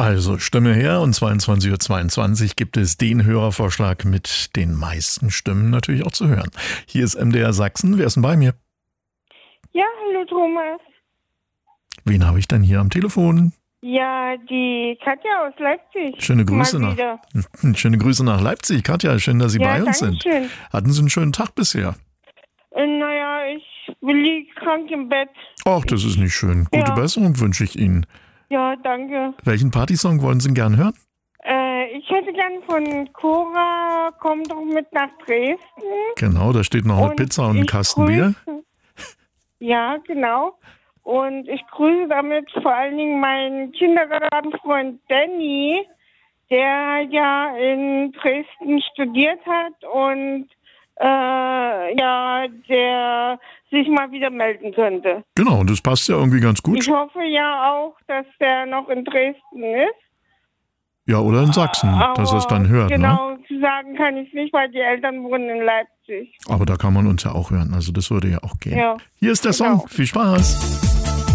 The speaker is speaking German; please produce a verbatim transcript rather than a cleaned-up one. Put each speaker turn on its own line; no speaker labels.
Also Stimme her und zweiundzwanzig Uhr zweiundzwanzig gibt es den Hörervorschlag mit den meisten Stimmen natürlich auch zu hören. Hier ist M D R Sachsen. Wer ist denn bei mir?
Ja, hallo Thomas.
Wen habe ich denn hier am Telefon?
Ja, die Katja aus Leipzig.
Schöne Grüße
Mal
nach
wieder.
Schöne Grüße nach Leipzig. Katja, schön, dass Sie
Ja,
bei uns
danke
sind.
schön.
Hatten Sie einen schönen Tag bisher?
Äh, naja, ich liege krank im Bett.
Ach, das ist nicht schön. Gute
Ja.
Besserung wünsche ich Ihnen.
Ja, danke.
Welchen Partysong wollen Sie gern hören?
Äh, ich hätte gern von Cora, komm doch mit nach Dresden.
Genau, da steht noch eine
Und
Pizza und ein
ich
Kasten Bier.
grüße- Ja, genau. Und ich grüße damit vor allen Dingen meinen Kindergartenfreund Danny, der ja in Dresden studiert hat und äh, ja, der sich mal wieder melden könnte.
Genau, und das passt ja irgendwie ganz gut.
Ich hoffe ja auch, dass der noch in Dresden ist.
Ja, oder in Sachsen, dass er es dann hört. Ne?
Genau, zu sagen kann ich nicht, weil die Eltern wohnen in Leipzig.
Aber da kann man uns ja auch hören, also das würde ja auch gehen.
Ja,
Hier ist der
genau.
Song, viel Spaß.